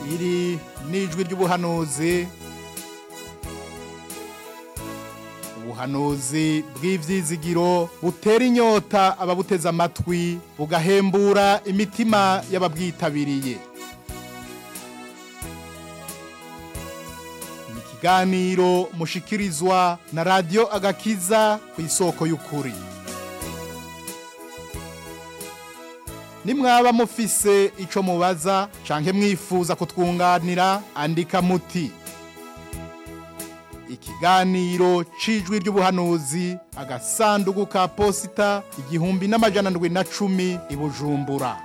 iri n'ijwi ry'ubuhanuzi, ubuhanuzi bw'ivyizigiro butera inyota ababuteze amatwi, bugahembura imitima y'ababwitabiriye. Ni ikiganiro mushikirizwa na Radio Agakiza ku isoko y'ukuri. Nimwaba mufise ico mubaza canke mwifuza kutwunganira, andika muti ikiganiro cijwi ry'ubuhanuzi, agasanduku ka posita 1710 i Bujumbura.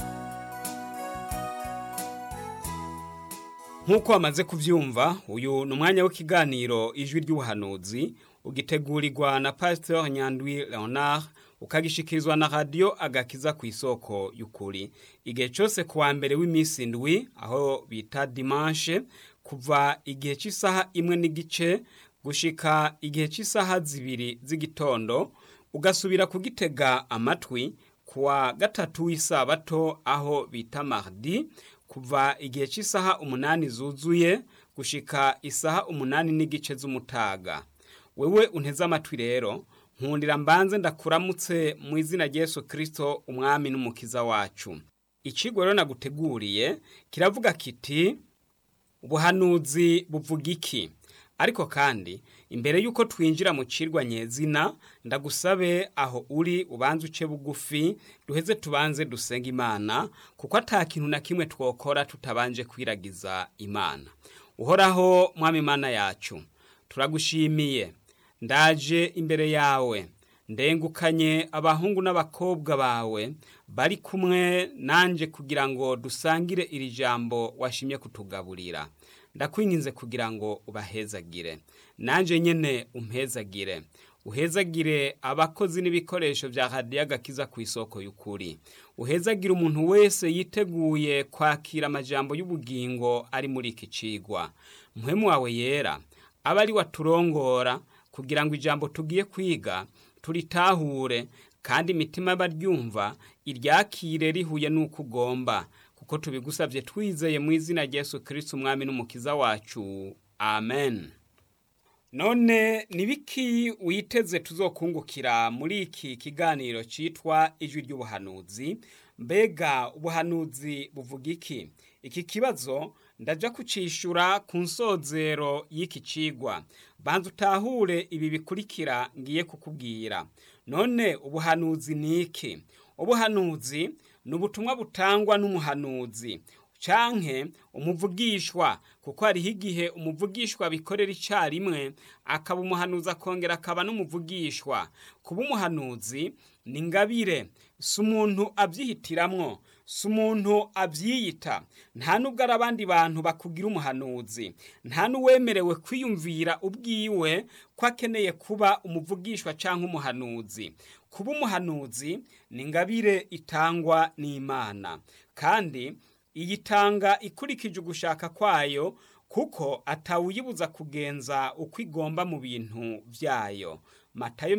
Nkuko amaze kuvyumva, uyu numwanya w'ikiganiro ijwi ry'ubuhanuzi ugitegurirwa na Pasteur Nyandwi Leonard, ukagishikirizwa na Radio Agakiza ku isoko y'ukuri. Igihe cyose kuwa mbere w'imisi ndwi, aho bita dimanche, kuva igihe cy'isaha 1:15 gushika igihe cy'isaha 2 z'igitondo, ugasubira kugitega amatwi kuwa gatatu w'isabato, aho bita mardi, kuva igihe cy'isaha 8 zuzuye gushika isaha 8:15 z'umutaga. Wewe unteze amatwi rero, nkundira mbanze ndakuramutse mu izina rya Yesu Kristo, umwami n'umukiza wacu. Icigwa rero naguteguriye kiravuga kiti ubuhanuzi buvuga iki? Ariko kandi imbere yuko twinjira mu cirwa nyezina, ndagusabe aho uri ubanze uce bugufi, duheze tubanze dusenga Imana, kuko ata kintu na kimwe twokora tutabanje kwiragiza Imana. Uhoraho mwami Mana yacu, turagushimiye, ndaje imbere yawe, ndengukanye abahungu n'abakobwa bawe bari kumwe nanje kugira ngo dusangire iri jambo washimye kutugaburira. Ndakwinginze kugira ngo ubahezagire, nanje nyene umpezagire, uhezagire abakozi n'ibikoresho vya Radio Agakiza ku isoko y'ukuri. Uhezagire umuntu wese yiteguye kwakira amajambo y'ubugingo ari muri iki cigwa. Mpwemu wawe yera abari waturongora kugira ngo ijambo tugiye kwiga turitahure, kandi imitima baryumva iryakire rihuye nuko ugomba, kuko tubigusavye twizeye mu izina rya Yesu Kristo umwami n'umukiza wacu. Amen. None nibiki witeze tuzokungukira muri iki kiganiro citwa ijwi ry'ubuhanuzi? Mbega ubuhanuzi buvuga iki? Iki kibazo ndaja kucishura ku nsozero y'iki cigwa. Banza utahure ibi bikurikira ngiye kukubwira. None ubuhanuzi ni iki? Ubuhanuzi ni ubutumwa butangwa n'umuhanuzi canke umuvugishwa, kuko hariho igihe umuvugishwa bikorera icarimwe, akaba umuhanuzi akongera akaba n'umuvugishwa. Kuba umuhanuzi ni ingabire, si umuntu avyihitiramwo, si umuntu avyiyita. Nta nubwo ari abandi bantu bakugira umuhanuzi, nta n'uwemerewe kwiyumvira ubwiwe ko akeneye kuba umuvugishwa canke umuhanuzi. Kuba umuhanuzi ni ingabire itangwa n'Imana, kandi iyitanga ikurikije ugushaka kwayo, kuko atawuyibuza kugenza uko igomba mu bintu vyayo. Matayo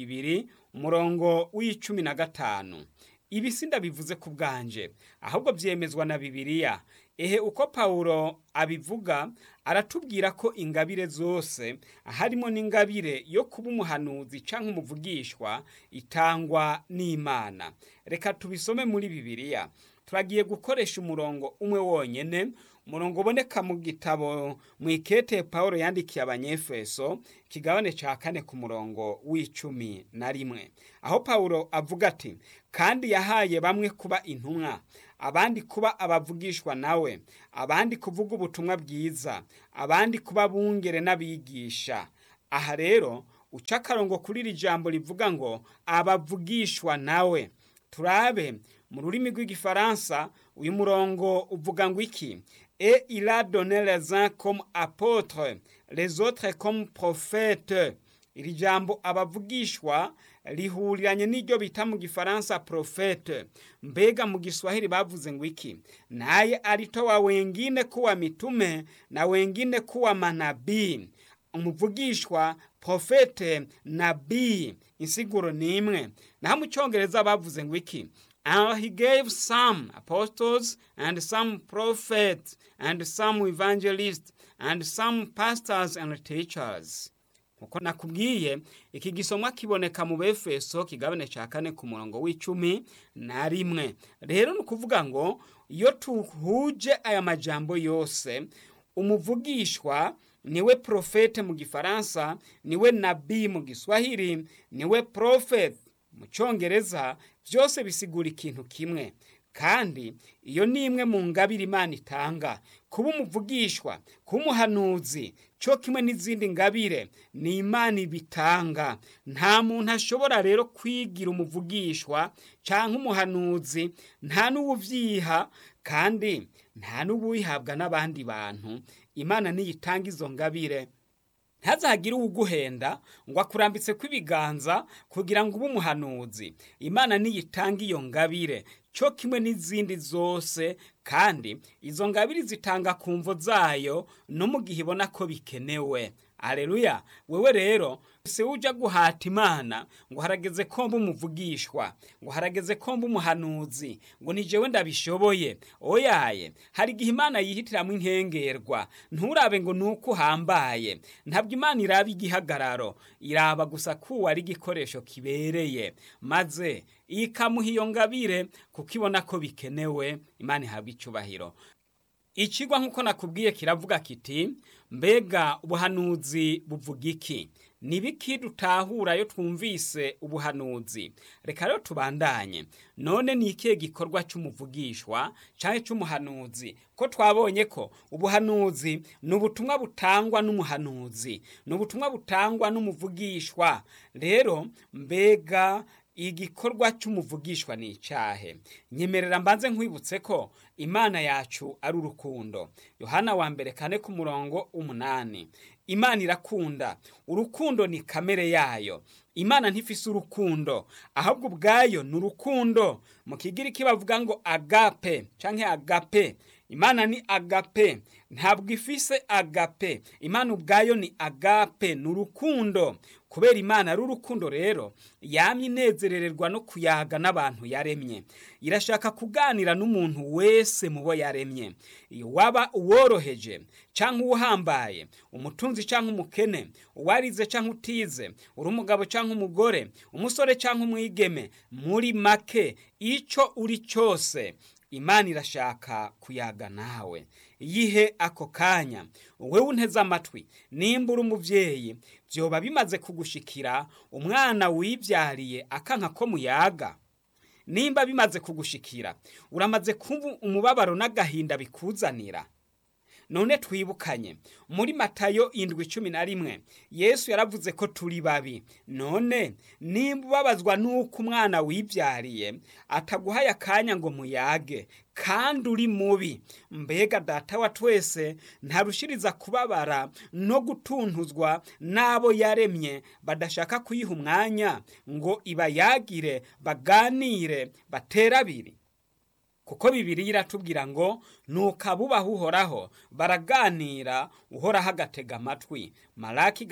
20:15. Ibi sindabivuze ku bwanje, ahubwo vyemezwa na Bibiliya. Ehe uko Paulo abivuga, aratubwira ko ingabire zose, harimo n'ingabire yo kuba umuhanuzi canke umuvugishwa, itangwa n'Imana. Reka tubisome muri Bibiliya. Turagiye gukoresha umurongo umwe wonyene, umurongo uboneka mu gitabo mwikete Paulo yandikiye Abanyefeso, kigabane ca 4 ku murongo w'11, aho Paulo avuga ati, kandi yahaye bamwe kuba intumwa, abandi kuba abavugishwa nawe, abandi kuvuga ubutumwa bwiza, abandi kuba bungere n'abigisha. Aha rero uca akarongo kuri iri jambo rivuga ngo abavugishwa nawe. Turabe mu rurimi rw'igifaransa uyu murongo uvuga ngo iki? Et il a donné les uns comme apôtres, les autres comme prophètes. Iri jambo abavugishwa lihuriranye n'iryo bita mu gifaransa prophète. Mbega mu Kiswahili bavuze ngo iki? Naye alitoa wengine kuwa mitume na wengine kuwa manabii. Umuvugishwa, profete, nabii, insiguro ni imwe. Naho mu Cyongereza bavuze ngo iki? And he gave some apostles, and some prophets, and some evangelists, and some pastors and teachers. Uko nakubwiye iki gisomwa kiboneka mu Befeso kigabane ca 4 ku murongo w'11. Rero nukuvuga ngo iyo tuhuje aya majambo yose, umuvugishwa niwe profete mu Gifaransa, niwe nabii mu Giswahili, niwe prophet mu Congereza, byose bisigura ikintu kimwe. Kandi iyo ni imwe mu ngabire Imana itanga. Kuba umuvugishwa, kuba umuhanuzi, cyo kimwe n'izindi ngabire ni Imana ibitanga. Nta muntu ashobora rero kwigira umuvugishwa canke umuhanuzi, nta n'ubuvyiha kandi nta n'ubuyihabwa n'abandi bantu. Imana niyitanga izo ngabire. Ntazagire uguhenda ngo akurambitse kw'ibiganza kugira ngo ube umuhanuzi. Imana niyitanga iyo ngabire cyo kimwe n'izindi zose, kandi izo ngabire zitanga kumvo zayo no mu gihe ibona ko bikenewe. Haleluya. Wewe rero se uja guhata Imana ngo harageze ko mba umuvugishwa, ngo harageze ko mba umuhanuzi, ngo ni jewe ndabishoboye. Oyaye, hari igihe Imana yihitiramwe inkengerwa. Nturabe ngo nuko hambaye. Ntabwo Imana iraba igihagararo, iraba gusa ko ari igikoresho kibereye, maze ikamuha iyo ngabire kuko ibona ko bikenewe. Imana ihabwa icubahiro. Ikigwa nkuko nakubwiye kiravuga kiti, mbega ubuhanuzi buvuga iki? Nibiki dutahura yo twumvise ubuhanuzi? Reka rero tubandanye. None ni ikihe gikorwa cy'umuvugishwa canke cy'umuhanuzi? Ko twabonye ko ubuhanuzi ni ubutumwa butangwa n'umuhanuzi, ni ubutumwa butangwa n'umuvugishwa. Rero mbega igikorwa cy'umuvugishwa ni icahe? Nyemerera mbanze nkwibutse ko Imana yacu ari urukundo. Yohana wa mbere 4 ku murongo 8. Imana irakunda. Urukundo ni kamere yayo. Imana ntifise urukundo, ahubwo ubwayo ni urukundo. Mu Kigiriki bavuga ngo agape canke agape. Imana ni agape, ntabwo ifise agape. Imana ubwayo ni agape, ni urukundo. Kubera Imana ari urukundo rero, yamye inezerererwa no kuyaga n'abantu yaremye. Irashaka kuganira n'umuntu wese mubo yaremye. Iyo waba uworoheje canke uhambaye, umutunzi canke umukene, uwarize canke utize, uri umugabo canke umugore, umusore canke umwigeme, muri make ico uri cyose, Imana irashaka kuyaga nawe. Yihe ako kanya. Wewe unteze amatwi, nimba uri umuvyeyi, vyoba bimaze kugushikira umwana wivyariye akanka ko muyaga. Nimba bimaze kugushikira, uramaze kumva umubabaro n'agahinda bikuzanira. None twibukanye muri Matayo 7:11, Yesu yaravuze ko turi babi. None nimba ubabazwa nuko umwana wivyariye ataguhaye akanya ngo muyage, kandi uri mubi, mbega Data wa twese ntarushiriza kubabara no gutuntuzwa n'abo yaremye badashaka kuyiha umwanya ngo ibayagire, baganire, baterabiri? Kuko Bibiliya iratubwira ngo nukabubaha Uhoraho baraganira, Uhoraho agatega amatwi. Malaki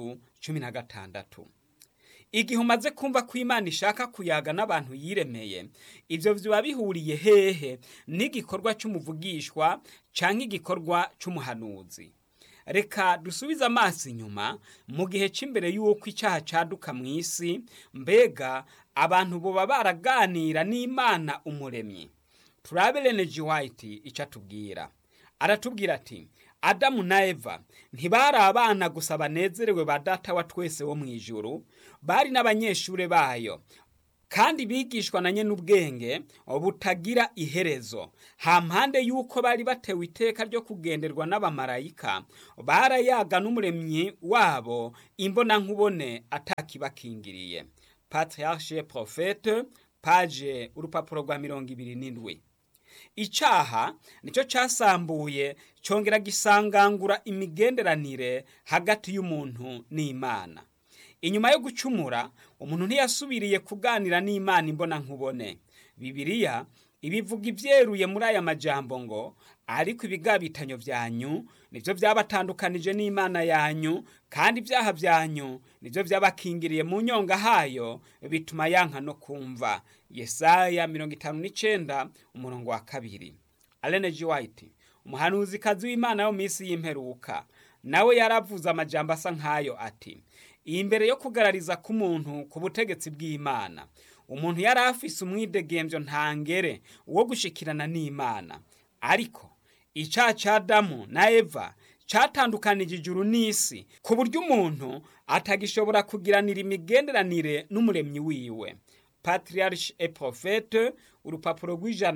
3:16. Igihe umaze kumva ko Imana ishaka kuyaga n'abantu yiremeye, ivyo vyoba bihuriye hehe n'igikorwa cy'umuvugishwa canke igikorwa cy'umuhanuzi? Reka dusubize amaso inyuma mu gihe c'imbere y'uko icyaha caduka mu isi. Mbega abantu boba baraganira n'Imana umuremyi? Turabe Ellen G. White icyo atubwira. Aratubwira ati, Adamu na Eva ntibari abana gusa banezerewe ba Data wa twese wo mu ijuru, bari n'abanyeshure bayo, kandi bigishwa na nyene ubwenge butagira iherezo. Hampande yuko bari batewe iteka ryo kugenderwa n'abamarayika, barayaga n'umuremyi wabo imbona nkubone atakibakingiriye. Patriarche Prophète, page urupapuro rwa 27. Icaha nico casambuye congera gisangangura imigenderanire hagati y'umuntu n'Imana. Inyuma yo gucumura, umuntu ntiyasubiriye kuganira n'Imana imbona nkubone. Bibiliya ibivuga ivyeruye muri aya majambo ngo, ariko ibigabitanyo vyanyu nivyo vyabatandukanije n'Imana yanyu, kandi ibyaha vyanyu nivyo vyabakingiriye mu nyonga hayo, bituma yanka no kumva. Yesaya 59 umurongo wa 2. Ellen G. White, umuhanuzikazi w'Imana yo minsi y'imperuka, nawe yaravuze amajambo asa nkayo ati: imbere yo kugarariza k'umuntu ku butegetsi bw'Imana, umuntu yari afise umwidegemvyo ntangere wo gushikirana n'Imana. Ariko icaha ca Adamu na Eva catandukanije ijuru n'isi ku buryo umuntu atagishobora kugiranira imigenderanire n'umuremyi wiwe. Patriarche et Prophète, urupapuro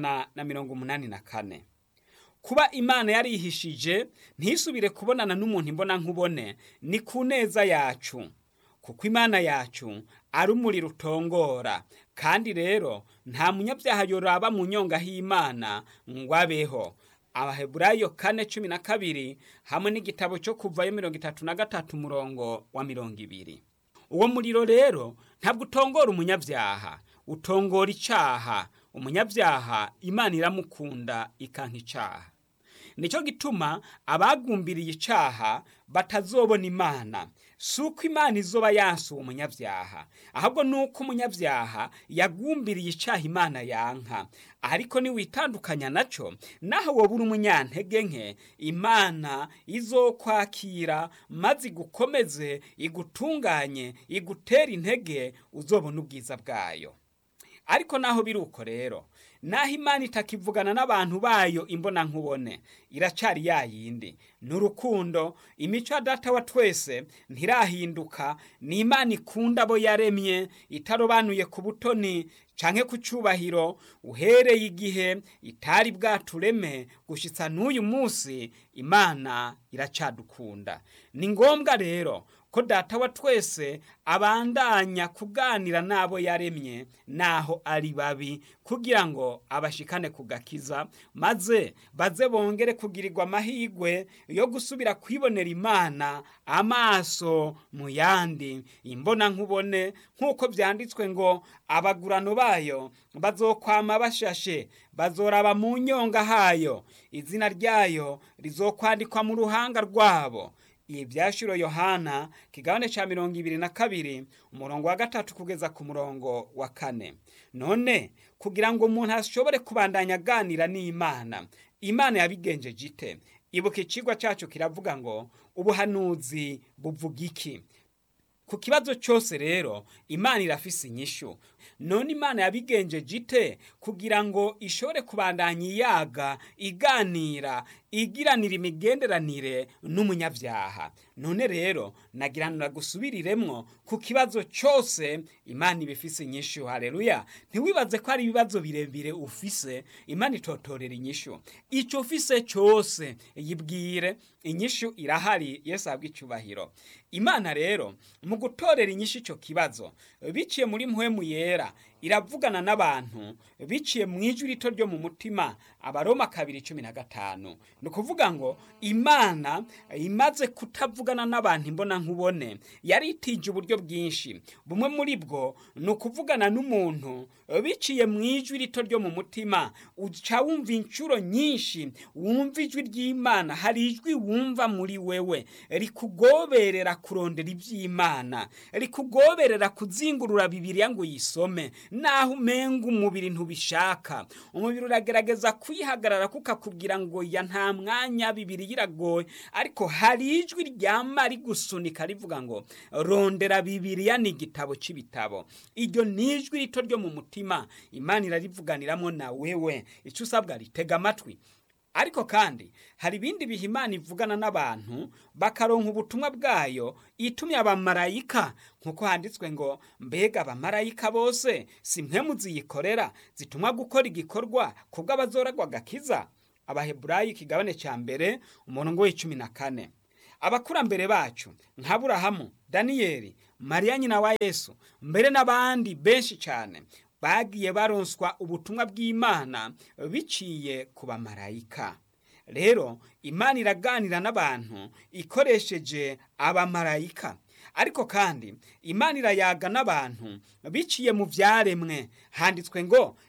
rw'184. Kuba Imana yarihishije ntisubire kubonana n'umuntu imbona nkubone ni ku neza yacu, kuko Imana yacu ari umuriro utongora, kandi rero nta munyabyaha yoraba mu nyonga h'Imana ngo abeho. Abaheburayo 4:12 hamwe n'igitabo cyo Kuvayo 33 umurongo wa 20. Uwo muriro rero ntabwo utongora umunyabyaha, utongora icaha. Umunyabyaha Imana iramukunda ikanka icaha. Nico gituma abagumbiriye icaha batazobona Imana. Suko Imana izoba yansuye umunyabyaha, ahubwo nuko umunyabyaha yagumbiriye icaha Imana yanka. Ariko ni witandukanya naco, naho wobura umunyantege nke, Imana izokwakira maze igukomeze, igutunganye, igutera intege, uzobona ubwiza bwayo. Ariko naho biruko rero, naho Imana itakivugana n'abantu bayo imbona nkubone, iracari yayindi. N'urukundo, imico ya Data wa twese ntirahinduka. Ni Imana ikunda abo yaremye, itarobanuye ku butoni canke ku cubahiro. Uhereye igihe itari bwatureme gushitsa n'uyu munsi, Imana iracadukunda. Ni ngombwa rero ko Data wa twese abandanya kuganira n'abo yaremye naho ari babi, kugira ngo abashikane kugakiza, maze baze bongere kugirirwa amahigwe yo gusubira kwibonera Imana amaso mu yandi imbona nkubone, nk'uko vyanditswe ngo abagurano bayo bazokwama bashashe, bazoraba mu nyonga hayo, izina ryayo rizokwandikwa mu ruhanga rwabo. Ivyashiro Yohana kigabane ca 22 umurongo wa 3 kugeza ku murongo wa 4. None kugira ngo umuntu ashobore kubandanya aganira n'Imana, Imana yabigenjeje ite? Ibuka icigwa cacu kiravuga ngo ubuhanuzi buvuga iki? Ku kibazo cyose rero Imana irafise inyishu. None Imana yabigenjeje ite kugira ngo ishobore kubandanya iyaga, iganira, igiranira imigenderanire n'umunyabyaha? None rero nagiranira gusubiriremwo ku kibazo cyose Imana ibifise inyishu. Haleluya! Ntiwibaze ko ari ibibazo birebire ufise, Imana itotorera inyishu. Ico ufise cyose yibwire, inyishu irahari. Yesu abwe icubahiro. Imana rero mu gutorera inyishu ico kibazo biciye muri mpwemu yera, iravugana n'abantu biciye mu ijwi rito ryo mu mutima. Abaroma 2:15. Ni kuvuga ngo Imana imaze kutavugana n'abantu imbona nkubone, yaritije uburyo bwinshi. Bumwe muri bwo ni ukuvugana n'umuntu biciye mu ijwi rito ryo mu mutima. Uca wumva incuro nyinshi, wumva ijwi ry'Imana. Hari ijwi wumva muri wewe rikugoberera kurondera iby'Imana, rikugoberera kuzingurura Bibiliya ngo yisome, naho umenga umubiri ntubishaka. Umubiri uragerageza kwihagarara kukakubwira ngo ya nta mwanya, Bibiliya iragoye. Ariko hari ijwi ryama rigusunika rivuga ngo rondera Bibiliya, ni igitabo c'ibitabo. Iryo ni ijwi rito ryo mu mutima. Imana irarivuganiramo na wewe. Ico usabwa ritega amatwi. Ariko kandi hari ibindi bihe Imana ivugana n'abantu bakaronka ubutumwa bwayo itumye abamarayika, nkuko handitswe ngo mbega abamarayika bose si mpwemu ziyikorera, zitumwa gukora igikorwa kubwo abazoragwa agakiza. Abaheburayo ikigabane ca 1 umurongo wa 14. Abakurambere bacu nka Aburahamu, Daniyeli, Mariya nyina wa Yesu, mbere n'abandi benshi cyane bagiye baronswa ubutumwa bw'Imana biciye ku bamarayika. Rero Imana iraganira n'abantu ikoresheje abamarayika. Ariko kandi Imana irayaga n'abantu biciye mu vyaremwe. Handitswe ngo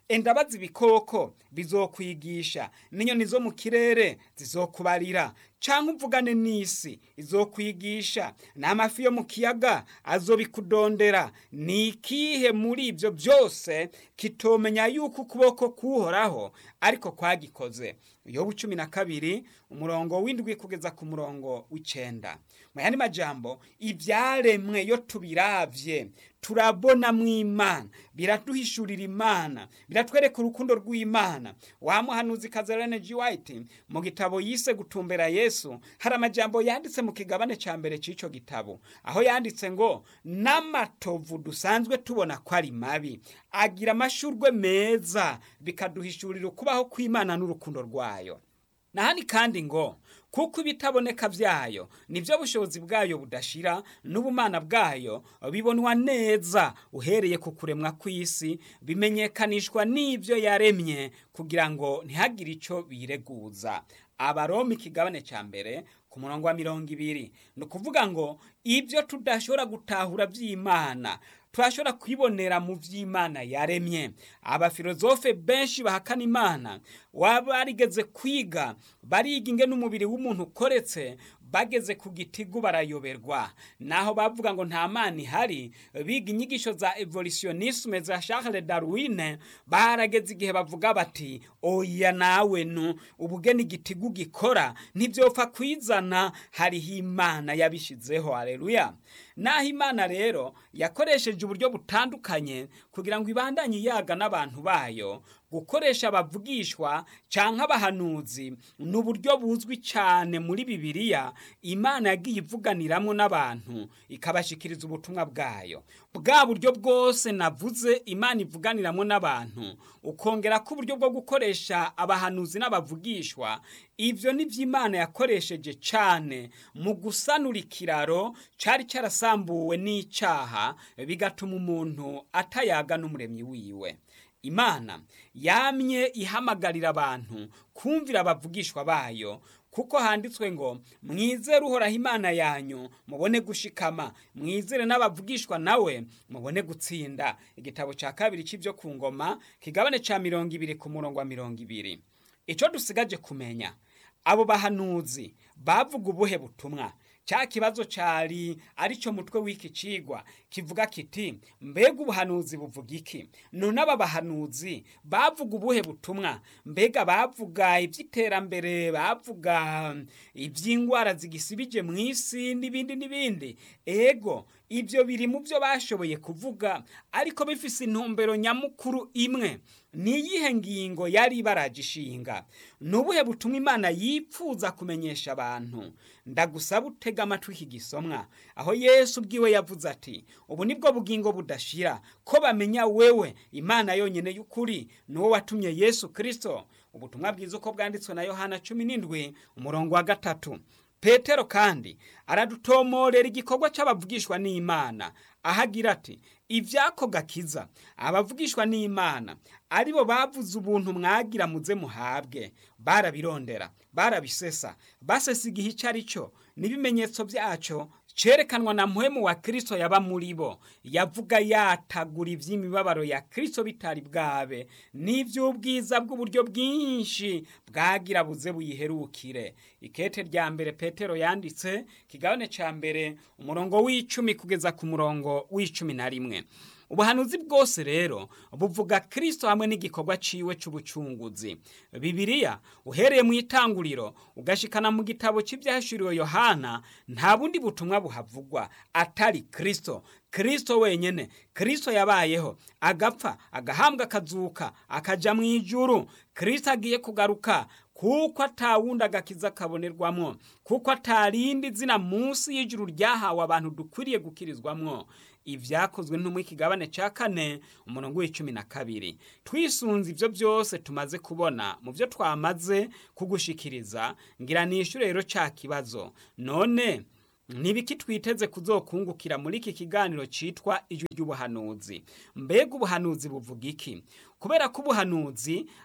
endabazi ibikoko bizokwigisha, n'inyoni zo mu kirere zizokubarira, canke uvugane n'isi izokwigisha, n'amafi yo mu kiyaga azobikudondera. Ni ikihe muri ibyo byose kitomenya yuko ukuboko kuhoraho ariko kwagikoze? Yobu 12 umurongo w'indwi kugeza ku murongo w'icenda. Mu yandi majambo, ivyaremwe yo tubiravye turabona mw'Imana, biraduhishurira Imana, biratwereka urukundo rw'Imana. Wa muhanuzi Ellen G. White mu gitabo yise Gutumbera Yesu, hari amajambo yanditse mu kigabane ca mbere c'ico gitabo, aho yanditse ngo n'amatovu dusanzwe tubona ko ari mabi agira amashurwe meza, bikaduhishurira ukubaho kw'Imana n'urukundo rwayo. Nahani kandi ngo kuko ibitaboneka vyayo nivyo bushobozi bwayo budashira, n'ubumana bwayo bibonwa neza uhereye ku kuremwa kw'isi, bimenyekanishwa n'ivyo yaremye kugira ngo ntihagire ico bireguza. Abaroma ikigabane ca mbere ku murongo wa 20, ni ukuvuga ngo ibyo tudashobora gutahura vy'Imana turashobora kwibonera mu vy'Imana yaremye. Abafilozofe benshi bahakana Imana wabarigeze kwiga, bariga ingene umubiri w'umuntu ukoretse, bageze ku gitigu barayoberwa. Naho bavuga ngo nta Mana ihari, biga inyigisho za evolutionisme za Charles Darwin, barageze igihe bavuga bati oya nawe no, ubugeni igitigu gikora ntivyopfa kwizana, hariho Imana yabishizeho. Haleluya. Naho Imana rero yakoresheje uburyo butandukanye kugira ngo ibandanye yaga n'abantu bayo, gukoresha abavugishwa canke abahanuzi n'uburyo buzwi cyane muri Bibiliya. Imana yagiye ivuganiramwo n'abantu ikabashikiriza ubutumwa bwayo. Bwa buryo bwose navuze Imana ivuganiramwo n'abantu, ukongera ko uburyo bwo gukoresha abahanuzi n'abavugishwa, ivyo ni vy'Imana yakoresheje cane mu gusanura ikiraro cari carasambuwe n'icaha, bigatuma umuntu atayaga n'umuremyi wiwe. Imana yamye ihamagarira abantu kumvira abavugishwa bayo, kuko handitswe ngo mwizere Uhoraho Imana yanyu mubone gushikama, mwizere n'abavugishwa nawe mubone gutsinda. Igitabo ca kabiri c'ivyo ku ngoma kigabane ca 20 ku murongo wa 20. Ico dusigaje kumenya, abo bahanuzi bavuga ubuhe butumwa? Cha kibazo cari arico mutwe w'iki cigwa kivuga kiti mbega ubuhanuzi buvuga iki? None aba bahanuzi bavuga ubuhe butumwa? Mbega bavuga ivy'iterambere, bavuga ivy'ingwara zigisibije mw'isi n'ibindi? Ego, ivyo biri mu byo bashoboye kuvuga, ariko bifise intumbero nyamukuru imwe. Niyihe ngingo yari baragishinga? Nubuhe butumwa Imana yipfuza kumenyesha abantu? Ndagusaba utega amatwi iki gisomwa, aho Yesu ubwiwe yavuze ati ubu nibwo bugingo budashira, ko bamenya wewe Imana yonyene y'ukuri, nuwo watumye Yesu Kristo. Ubutumwa bwiza uko bwanditswe na Yohana 17 umurongo wa 3. Petero kandi aradutomorera igikorwa c'abavugishwa n'Imana, ahagira ati ivyako gakiza abavugishwa n'Imana aribo bavuze ubuntu mwagira muze muhabwe, barabirondera, barabisesa, basesa igihe icarico n'ibimenyetso vyaco cerekanwa na mpwemu wa Kristo yaba muri bo, yavuga yatagura ivy'imibabaro ya Kristo bitari bwabe, n'ivy'ubwiza bw'uburyo bwinshi bwagira buze buyiherukire. Ikete rya mbere Petero yanditse kigabane ca mbere umurongo w'10 kugeza ku murongo w'11. Ubuhanuzi bwose rero buvuga Kristo hamwe n'igikorwa ciwe c'ubucunguzi. Bibiliya uhereye mu itanguriro ugashikana mu gitabo cy'ivyahishuriwe Yohana, nta bundi butumwa buhavugwa atari Kristo. Kristo wenyene. Kristo yabayeho, agapfa, agahambwa, akazuka, akaja mw'ijuru. Kristo agiye kugaruka, kuko atawundi agakiza kabonerwamwo, kuko atarindi zina munsi y'ijuru ryahawe abantu dukwiriye gukirizwamwo. Ivyakozwe ntumwe ikigabane ca 4 umurongo w'12. Twisunze ivyo byose tumaze kubona mu byo twamaze kugushikiriza, ngira nishure rero ca kibazo, none nibiki twiteze kuzokungukira muri iki kiganiro citwa ijwi ry'ubuhanuzi? Mbega ubuhanuzi buvuga iki? Kubera ko ubuhanuzi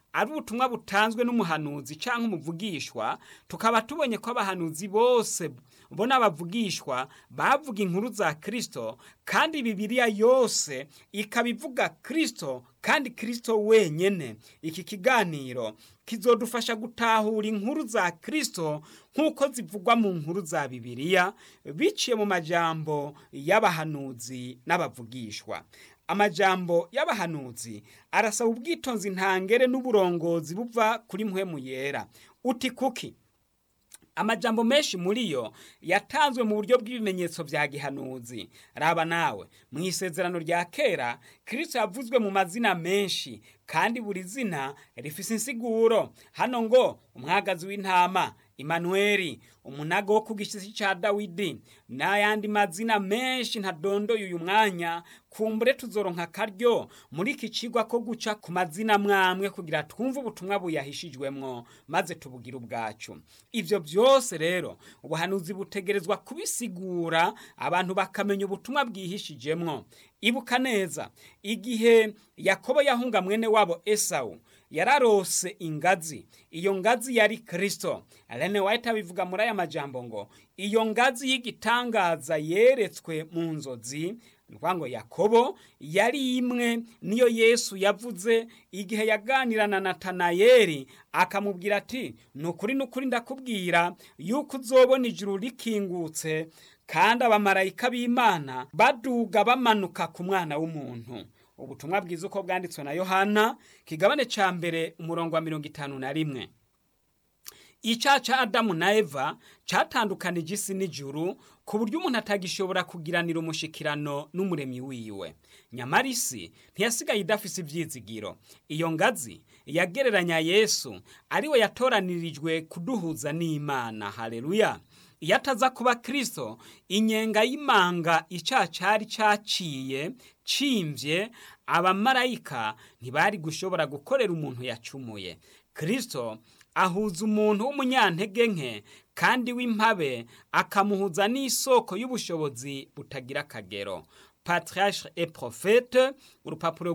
ari ubutumwa butanzwe n'umuhanuzi canke umuvugishwa, tukaba tubonye ko abahanuzi bose bo n'abavugishwa bavuga inkuru za Kristo, kandi Bibiliya yose ikaba ivuga Kristo kandi Kristo wenyene. Iki kiganiro kizodufasha gutahura inkuru za Kristo nk'uko zivugwa mu nkuru za Bibiliya biciye mu majambo y'abahanuzi n'abavugishwa. Amajambo y'abahanuzi arasaba ubwitonzi ntangere n'uburongozi buva kuri mpwemu yera. Uti kuki? Amajambo menshi muri yo yatanzwe mu buryo bw'ibimenyetso vya gihanuzi. Raba nawe, mu isezerano rya kera Kristo yavuzwe mu mazina menshi, kandi buri zina rifise insiguro. Hano ngo umwagazi w'intama, Imanueli, umunago wo ku gishitsi ca Dawidi, n'ayandi mazina menshi ntadondoye uyu mwanya. Kumbure tuzoronka akaryo muri iki cigwa ko guca ku mazina mwamwe kugira twumve ubutumwa buyahishijwemwo maze tubugira ubwacu. Ivyo vyose rero ubuhanuzi butegerezwa kubisigura, abantu bakamenya ubutumwa bwihishijemwo. Ibuka neza igihe Yakobo yahunga mwene wabo Esau, yararose ingazi. Iyo ngazi yari Kristo. Ellen White abivuga muri aya majambo ngo iyo ngazi y'igitangaza yeretswe mu nzozi. Ngo Yakobo yari imwe niyo Yesu yavuze igihe yaganira na Natanayeli, akamubwira ati nukuri ndakubwira yuko uzobona ijuru rikingutse kandi abamarayika b'Imana baduga bamanuka ku mwana w'umuntu. Ubutumwa bwiza uko bwanditswe na Yohana kigabane ca mbere umurongo wa 51. Icaha ca Adamu na Eva catandukanije isi n'ijuru ku buryo umuntu atagishobora kugiranira umushikirano n'umuremyi wiwe. Nyamara isi ntiyasigaye idafise ivyizigiro. Iyo ngazi yagereranya Yesu ariwe yatoranirijwe kuduhuza n'Imana. Haleluya! Iyo ataza kuba Kristo, inyenga y'imanga icaha cari caciye cimvye, abamarayika ntibari gushobora gukorera umuntu yacumuye. Kristo ahuza umuntu w'umunyantege nke kandi w'impabe, akamuhuza n'isoko y'ubushobozi butagira akagero. Patriarche et Prophète, urupapuro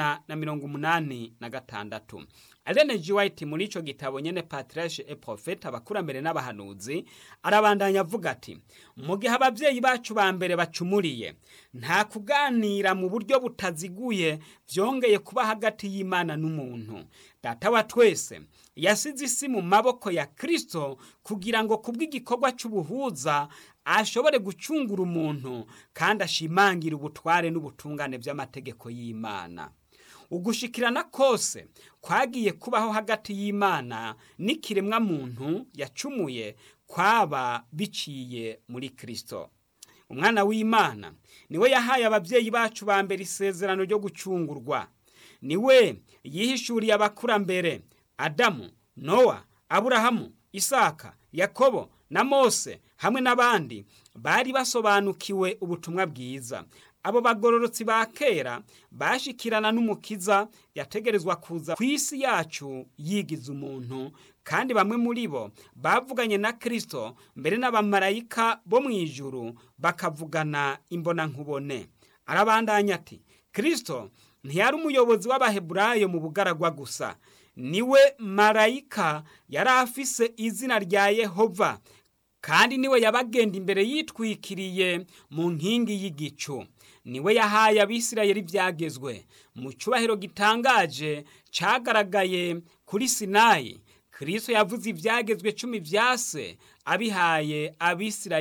rw'186. Ellen G. White muri ico gitabo nyene Patriarche et Prophète, abakurambere n'abahanuzi, arabandanya avuga ati mu gihe abavyeyi bacu ba mbere bacumuriye, nta kuganira mu buryo butaziguye vyongeye kuba hagati y'Imana n'umuntu. Data wa twese yasize isi mu maboko ya Kristo kugira ngo kubw'igikorwa c'ubuhuza ashobore gucungura umuntu kandi ashimangira ubutware n'ubutungane vy'amategeko y'Imana. Ugushikirana kose kwagiye kubaho hagati y'Imana n'ikiremwa muntu yacumuye kwaba biciye muri Kristo. Umwana w'Imana niwe yahaye abavyeyi bacu ba mbere isezerano ryo gucungurwa. Niwe yihishuriye abakurambere Adamu, Nowa, Aburahamu, Isaka, Yakobo na Mose hamwe n'abandi bari basobanukiwe ubutumwa bwiza. Abo bagororotsi ba kera bashikirana n'umukiza yategerezwa kuza ku isi yacu yigiza umuntu, kandi bamwe muri bo bavuganye na Kristo mbere n'abamarayika bo mw'ijuru bakavugana imbona nkubone. Arabandanya ati Kristo ntiyari umuyobozi w'Abaheburayo mu bugaragwa gusa, niwe marayika yari afise izina rya Yehova, kandi niwe yabagenda imbere yitwikiriye mu nkingi y'igicu. Niwe yahaye Abisirayeli ivyagezwe mu cubahiro gitangaje cagaragaye kuri Sinayi. Kristo yavuze ivyagezwe 10 vyase abihaye Abisirayeli